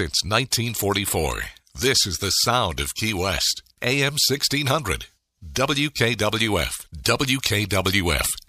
since 1944. This is the sound of Key West. AM 1600. WKWF. WKWF.